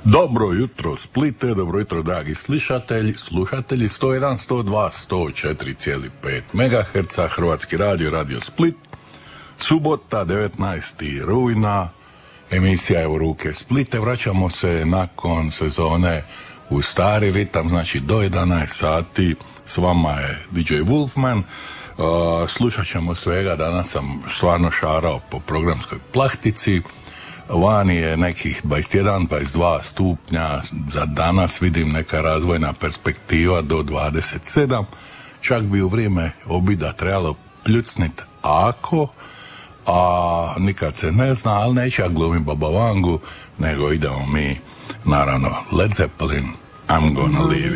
Dobro jutro Splite, dobro jutro dragi slušatelji 101, 102, 104,5 MHz, Hrvatski radio, Radio Split, subota 19. rujna, emisija je u ruke Splite, vraćamo se nakon sezone u stari ritam, znači do 11 sati, s vama je DJ Wolfman. Slušat ćemo svega, danas sam stvarno šarao po programskoj plahtici. Vani je nekih 21-22 stupnja, za danas vidim neka razvojna perspektiva do 27, čak bi u vrijeme obida trebalo pljucnit ako, a nikad se ne zna, ali neće ja glumim Baba Vangu, nego idemo mi, naravno, Led Zeppelin, I'm gonna leave you.